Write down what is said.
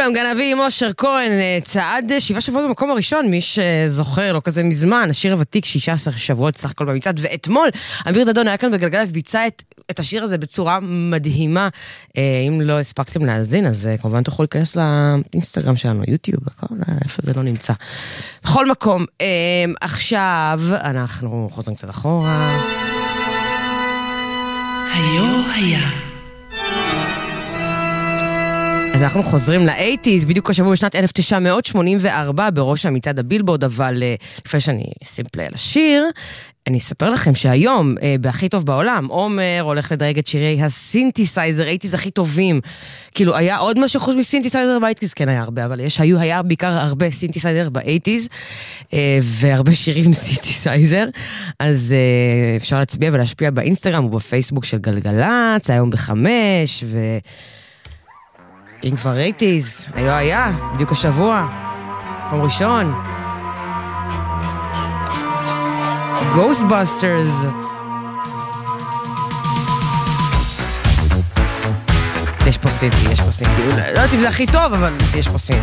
לכולם, גנבי מושר כהן, צעד 7 שבועות במקום הראשון, מי שזוכר, לא כזה מזמן, השיר הוותיק 16 שבועות סך הכל במצעד, ואתמול אמיר דדון היה כאן בגלגלצ וביצע את השיר הזה בצורה מדהימה. אם לא הספקתם להאזין, אז כמובן תוכלו להיכנס לאינסטגרם שלנו, יוטיוב, הכל, איפה זה לא נמצא. בכל מקום, עכשיו אנחנו חוזרים קצת אחורה. היה. אז אנחנו חוזרים ל-80s, בדיוק השבוע בשנת 1984, בראש המצעד הבילבורד, אבל לפני שאני אשים פליי על השיר, אני אספר לכם שהיום, בהכי טוב בעולם, עומר הולך לדרג את שירי הסינתסייזר, 80s הכי טובים. כאילו, היה עוד משהו חוץ מסינתסייזר ב-80s? כן, היה הרבה, אבל היה בעיקר הרבה סינתסייזר ב-80s, והרבה שירים סינתסייזר. אז אפשר להצביע ולהשפיע באינסטגרם ובפייסבוק של גלגלצ, היום ב-5, אם כבר 80s, היה, בדיוק השבוע, מקום ראשון. Ghostbusters. יש פה סינטי. לא יודעת אם זה הכי טוב, אבל יש פה סינטי.